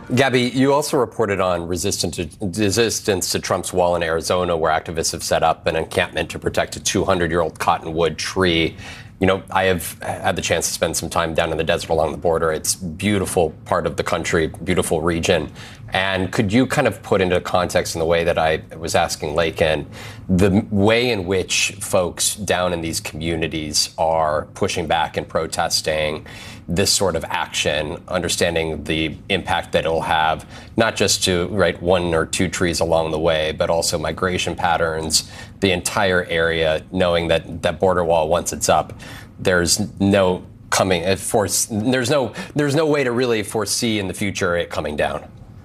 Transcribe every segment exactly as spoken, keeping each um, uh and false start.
Gabby, you also reported on resistance to, resistance to Trump's wall in Arizona, where activists have set up an encampment to protect a two hundred year old cottonwood tree. You know, I have had the chance to spend some time down in the desert along the border. It's a beautiful part of the country, beautiful region. And could you kind of put into context in the way that I was asking Laken, the way in which folks down in these communities are pushing back and protesting this sort of action, understanding the impact that it'll have, not just to right one or two trees along the way, but also migration patterns, the entire area, knowing that that border wall, once it's up, there's no coming uh, force. There's no there's no way to really foresee in the future it coming down.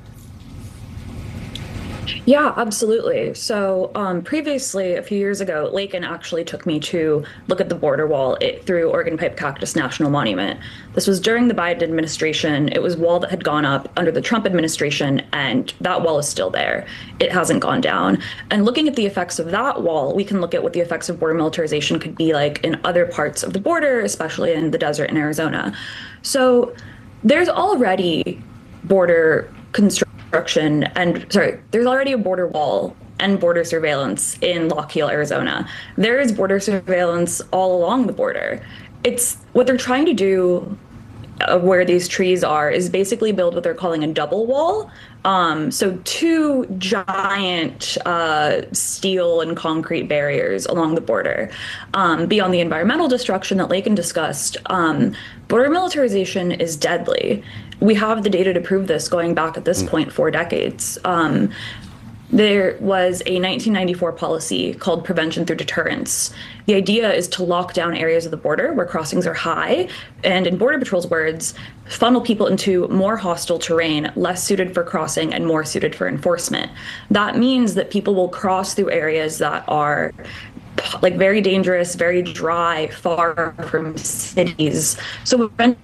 Yeah, absolutely. So um, previously, a few years ago, Laken actually took me to look at the border wall it, through Oregon Pipe Cactus National Monument. This was during the Biden administration. It was a wall that had gone up under the Trump administration, and that wall is still there. It hasn't gone down. And looking at the effects of that wall, we can look at what the effects of border militarization could be like in other parts of the border, especially in the desert in Arizona. So there's already border construction. And sorry, there's already a border wall and border surveillance in Lock Heel, Arizona. There is border surveillance all along the border. It's what they're trying to do uh, where these trees are is basically build what they're calling a double wall. Um, so two giant uh, steel and concrete barriers along the border. Um, beyond the environmental destruction that Laken discussed, um, border militarization is deadly. We have the data to prove this going back at this point four decades. Um, there was a nineteen ninety-four policy called Prevention Through Deterrence. The idea is to lock down areas of the border where crossings are high, and in Border Patrol's words, funnel people into more hostile terrain, less suited for crossing and more suited for enforcement. That means that people will cross through areas that are like very dangerous, very dry, far from cities. So when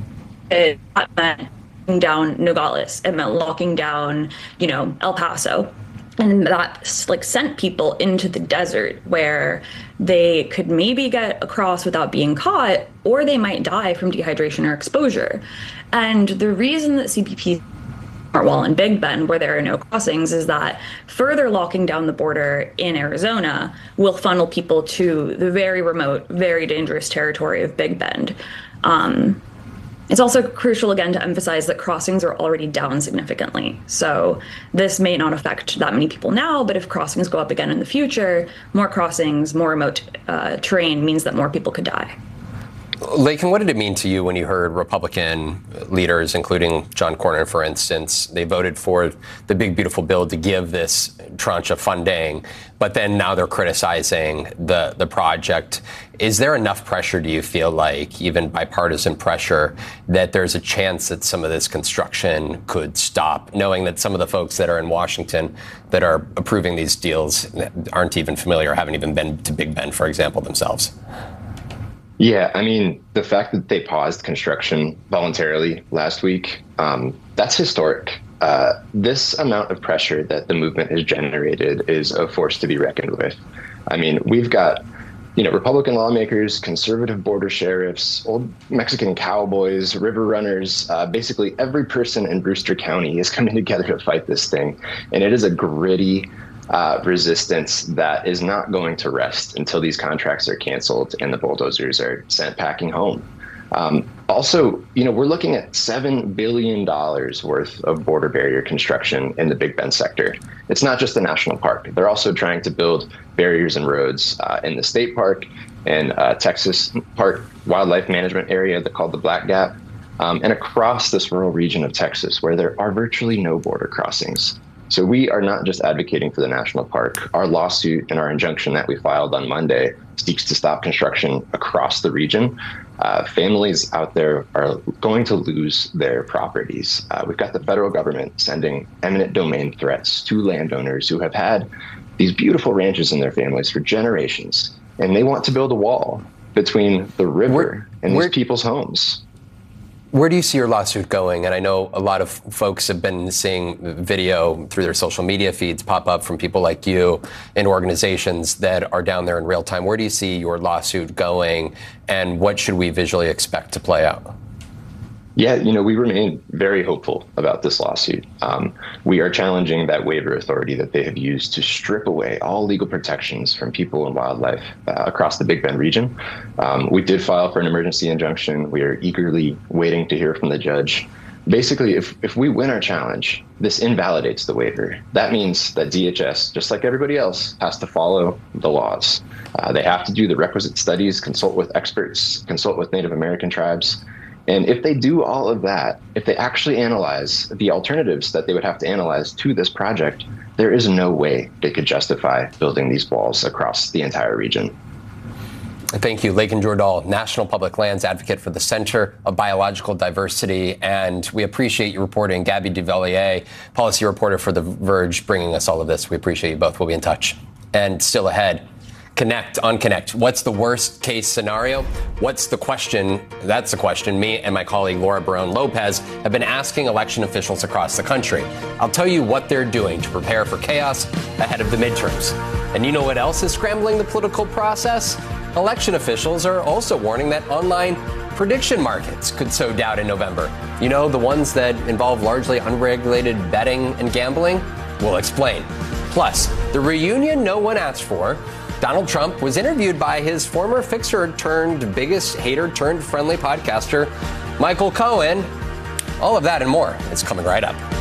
it meant locking down Nogales, it meant locking down, you know, El Paso. And that like sent people into the desert where they could maybe get across without being caught, or they might die from dehydration or exposure. And the reason that C P P Wall and Big Bend, where there are no crossings, is that further locking down the border in Arizona will funnel people to the very remote, very dangerous territory of Big Bend. Um, It's also crucial, again, to emphasize that crossings are already down significantly. So this may not affect that many people now, but if crossings go up again in the future, more crossings, more remote uh, terrain means that more people could die. Laken, what did it mean to you when you heard Republican leaders, including John Cornyn, for instance, they voted for the big, beautiful bill to give this tranche of funding, but then now they're criticizing the, the project? Is there enough pressure, do you feel like, even bipartisan pressure, that there's a chance that some of this construction could stop, knowing that some of the folks that are in Washington that are approving these deals aren't even familiar, haven't even been to Big Bend, for example, themselves? Yeah, I mean, the fact that they paused construction voluntarily last week, um, that's historic. Uh, this amount of pressure that the movement has generated is a force to be reckoned with. I mean, we've got, you know, Republican lawmakers, conservative border sheriffs, old Mexican cowboys, river runners, uh, basically every person in Brewster County is coming together to fight this thing. And it is a gritty Uh, resistance that is not going to rest until these contracts are canceled and the bulldozers are sent packing home. Um, also, you know, we're looking at seven billion dollars worth of border barrier construction in the Big Bend sector. It's not just the national park. They're also trying to build barriers and roads uh, in the state park and uh, Texas Park Wildlife Management Area called the Black Gap, um, and across this rural region of Texas where there are virtually no border crossings. So we are not just advocating for the national park. Our lawsuit and our injunction that we filed on Monday seeks to stop construction across the region. Uh, families out there are going to lose their properties. Uh, we've got the federal government sending eminent domain threats to landowners who have had these beautiful ranches in their families for generations, and they want to build a wall between the river where, and where, these people's homes. Where do you see your lawsuit going? And I know a lot of folks have been seeing video through their social media feeds pop up from people like you and organizations that are down there in real time. Where do you see your lawsuit going, and what should we visually expect to play out? Yeah, you know, we remain very hopeful about this lawsuit. Um, we are challenging that waiver authority that they have used to strip away all legal protections from people and wildlife uh, across the Big Bend region. Um, we did file for an emergency injunction. We are eagerly waiting to hear from the judge. Basically, if, if we win our challenge, this invalidates the waiver. That means that D H S, just like everybody else, has to follow the laws. Uh, they have to do the requisite studies, consult with experts, consult with Native American tribes. And if they do all of that, if they actually analyze the alternatives that they would have to analyze to this project, there is no way they could justify building these walls across the entire region. Thank you. Lakin Jordahl, National Public Lands Advocate for the Center of Biological Diversity. And we appreciate you reporting. Gabby Duvalier, policy reporter for The Verge, bringing us all of this. We appreciate you both. We'll be in touch. And still ahead, Connect, on Connect. What's the worst case scenario? What's the question? That's the question me and my colleague Laura Barone Lopez have been asking election officials across the country. I'll tell you what they're doing to prepare for chaos ahead of the midterms. And you know what else is scrambling the political process? Election officials are also warning that online prediction markets could sow doubt in November. You know, the ones that involve largely unregulated betting and gambling? We'll explain. Plus, the reunion no one asked for. Donald Trump was interviewed by his former fixer turned biggest hater turned friendly podcaster, Michael Cohen. All of that and more is coming right up.